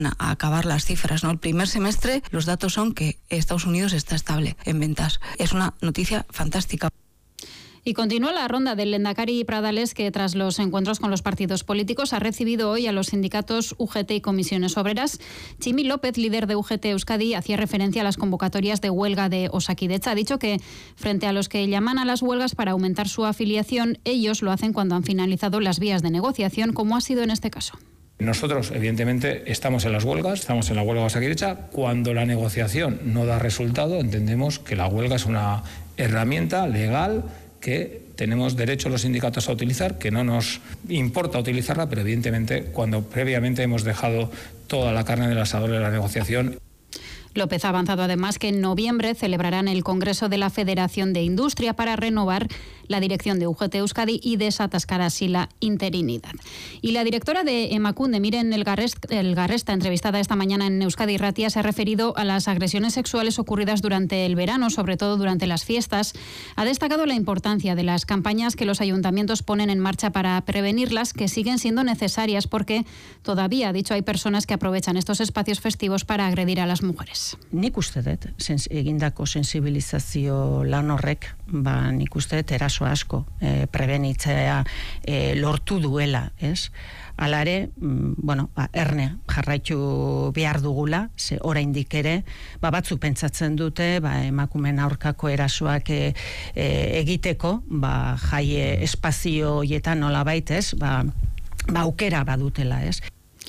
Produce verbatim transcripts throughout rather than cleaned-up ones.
a acabar las cifras, ¿no? El primer semestre los datos son que Estados Unidos está estable en ventas. Es una noticia fantástica. Y continúa la ronda del Lehendakari Pradales, que tras los encuentros con los partidos políticos ha recibido hoy a los sindicatos U G T y Comisiones Obreras. Chimi López, líder de U G T Euskadi, hacía referencia a las convocatorias de huelga de Osakidetza. Ha dicho que frente a los que llaman a las huelgas para aumentar su afiliación, ellos lo hacen cuando han finalizado las vías de negociación, como ha sido en este caso. Nosotros, evidentemente, estamos en las huelgas, estamos en la huelga de Osakidetza. Cuando la negociación no da resultado, entendemos que la huelga es una herramienta legal que tenemos derecho los sindicatos a utilizar, que no nos importa utilizarla, pero evidentemente cuando previamente hemos dejado toda la carne del asador de la negociación. López ha avanzado además que en noviembre celebrarán el Congreso de la Federación de Industria para renovar la dirección de U G T Euskadi y desatascar así la interinidad. Y la directora de Emakunde, Miren Elgarresta, entrevistada esta mañana en Euskadi Irratia, se ha referido a las agresiones sexuales ocurridas durante el verano, sobre todo durante las fiestas. Ha destacado la importancia de las campañas que los ayuntamientos ponen en marcha para prevenirlas, que siguen siendo necesarias porque todavía, ha dicho, hay personas que aprovechan estos espacios festivos para agredir a las mujeres. Nik uste dut, sens, egindako sensibilizazio lan horrek, ba, nik uste dut eraso asko e, prebenitzea e, lortu duela, ez? Hala ere, bueno, ba, erne jarraitu behar dugula, ze oraindik ere, ba, batzuk pentsatzen dute, ba, emakumeen aurkako erasoak e, e, egiteko, ba, jaie espazio hoietan nolabait, ez? Ba, ba, aukera badutela, ez?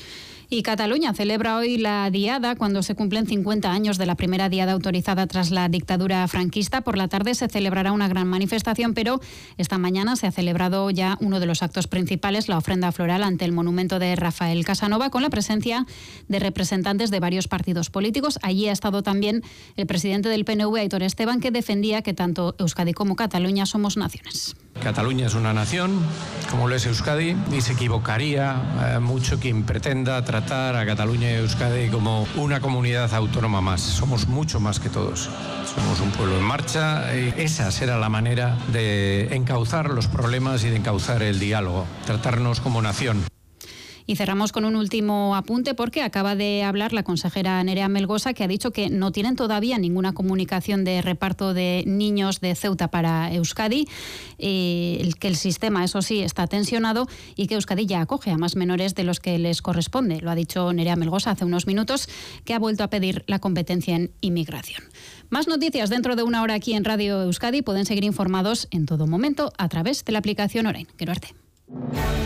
Y Cataluña celebra hoy la Diada cuando se cumplen cincuenta años de la primera Diada autorizada tras la dictadura franquista. Por la tarde se celebrará una gran manifestación, pero esta mañana se ha celebrado ya uno de los actos principales, la ofrenda floral ante el monumento de Rafael Casanova, con la presencia de representantes de varios partidos políticos. Allí ha estado también el presidente del P N V, Aitor Esteban, que defendía que tanto Euskadi como Cataluña somos naciones. Cataluña es una nación, como lo es Euskadi, y se equivocaría eh, mucho quien pretenda tratar a Cataluña y Euskadi como una comunidad autónoma más. Somos mucho más que todos. Somos un pueblo en marcha y esa será la manera de encauzar los problemas y de encauzar el diálogo, tratarnos como nación. Y cerramos con un último apunte porque acaba de hablar la consejera Nerea Melgosa, que ha dicho que no tienen todavía ninguna comunicación de reparto de niños de Ceuta para Euskadi, eh, que el sistema, eso sí, está tensionado y que Euskadi ya acoge a más menores de los que les corresponde. Lo ha dicho Nerea Melgosa hace unos minutos, que ha vuelto a pedir la competencia en inmigración. Más noticias dentro de una hora aquí en Radio Euskadi. Pueden seguir informados en todo momento a través de la aplicación Orain. Gero arte.